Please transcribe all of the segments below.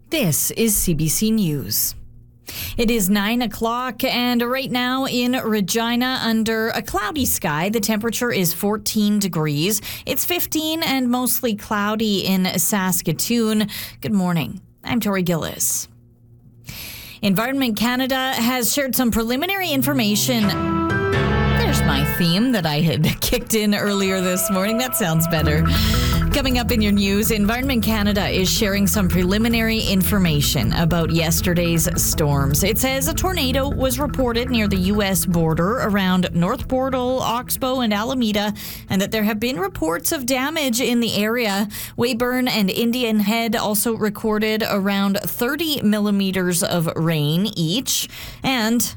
This is CBC News. It is 9 o'clock, and right now in Regina, under a cloudy sky, the temperature is 14 degrees. It's 15 and mostly cloudy in Saskatoon. Good morning. I'm Tori Gillis. Environment Canada has shared some preliminary information. There's my theme that I had kicked in earlier this morning. That sounds better. Coming up in your news, Environment Canada is sharing some preliminary information about yesterday's storms. It says a tornado was reported near the U.S. border around North Portal, Oxbow, and Alameda, and that there have been reports of damage in the area. Weyburn and Indian Head also recorded around 30 millimeters of rain each, and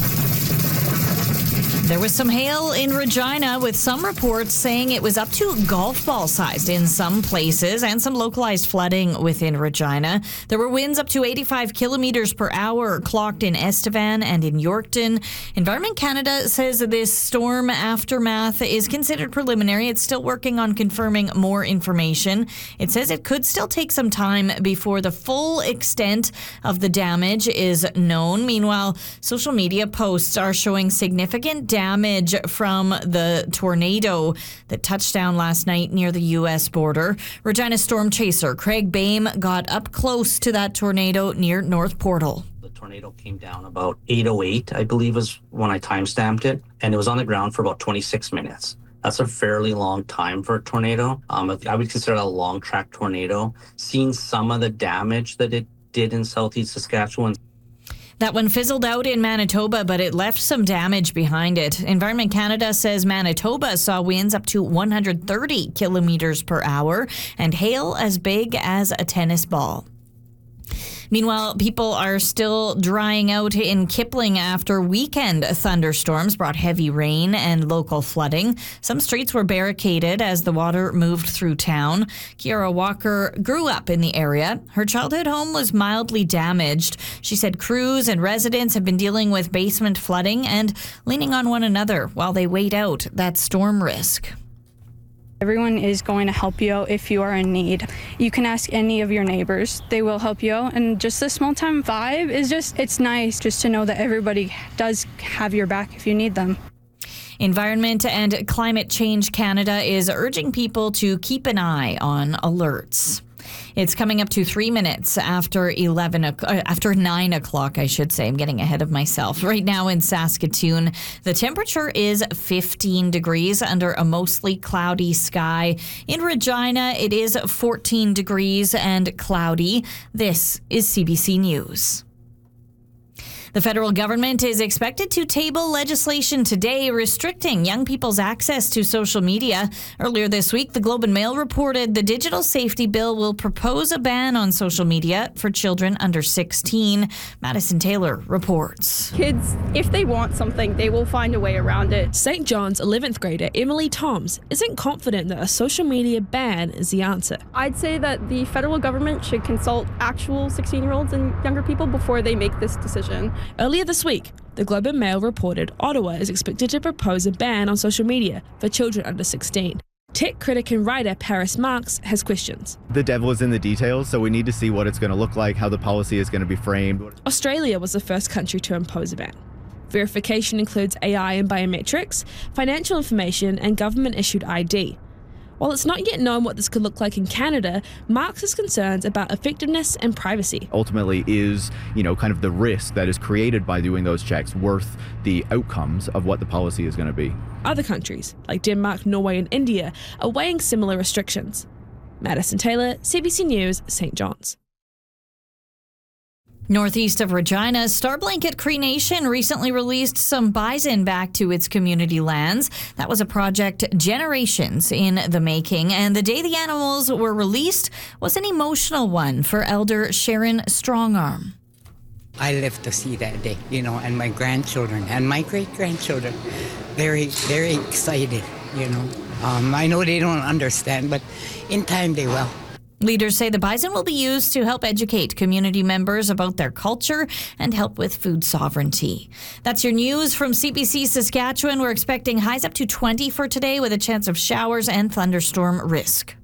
there was some hail in Regina, with some reports saying it was up to golf ball sized in some places, and some localized flooding within Regina. There were winds up to 85 kilometers per hour clocked in Estevan and in Yorkton. Environment Canada says this storm aftermath is considered preliminary. It's still working on confirming more information. It says it could still take some time before the full extent of the damage is known. Meanwhile, social media posts are showing significant damage from the tornado that touched down last night near the U.S. border. Regina storm chaser Craig Bame got up close to that tornado near North Portal. The tornado came down about 8:08, I believe was when I timestamped it, and it was on the ground for about 26 minutes. That's a fairly long time for a tornado. I would consider it a long track tornado. Seeing some of the damage that it did in southeast Saskatchewan. That one fizzled out in Manitoba, but it left some damage behind it. Environment Canada says Manitoba saw winds up to 130 kilometers per hour and hail as big as a tennis ball. Meanwhile, people are still drying out in Kipling after weekend thunderstorms brought heavy rain and local flooding. Some streets were barricaded as the water moved through town. Kiara Walker grew up in the area. Her childhood home was mildly damaged. She said crews and residents have been dealing with basement flooding and leaning on one another while they wait out that storm risk. Everyone is going to help you out if you are in need. You can ask any of your neighbors. They will help you out. And just the small time vibe is it's nice just to know that everybody does have your back if you need them. Environment and Climate Change Canada is urging people to keep an eye on alerts. It's coming up to 3 minutes after 9 o'clock, I should say. I'm getting ahead of myself. Right now in Saskatoon, the temperature is 15 degrees under a mostly cloudy sky. In Regina, it is 14 degrees and cloudy. This is CBC News. The federal government is expected to table legislation today restricting young people's access to social media. Earlier this week, the Globe and Mail reported the digital safety bill will propose a ban on social media for children under 16. Madison Taylor reports. Kids, if they want something, they will find a way around it. St. John's 11th grader Emily Toms isn't confident that a social media ban is the answer. I'd say that the federal government should consult actual 16-year-olds and younger people before they make this decision. Earlier this week, the Globe and Mail reported Ottawa is expected to propose a ban on social media for children under 16. Tech critic and writer Paris Marks has questions. The devil is in the details, so we need to see what it's going to look like, how the policy is going to be framed. Australia was the first country to impose a ban. Verification includes AI and biometrics, financial information, and government-issued ID. While it's not yet known what this could look like in Canada, Marx has concerns about effectiveness and privacy. Ultimately, is, kind of the risk that is created by doing those checks worth the outcomes of what the policy is going to be? Other countries, like Denmark, Norway, and India, are weighing similar restrictions. Madison Taylor, CBC News, St. John's. Northeast of Regina, Star Blanket Cree Nation recently released some bison back to its community lands. That was a project generations in the making, and the day the animals were released was an emotional one for Elder Sharon Strongarm. I live to see that day, and my grandchildren and my great-grandchildren, very, very excited, I know they don't understand, but in time they will. Leaders say the bison will be used to help educate community members about their culture and help with food sovereignty. That's your news from CBC Saskatchewan. We're expecting highs up to 20 for today with a chance of showers and thunderstorm risk.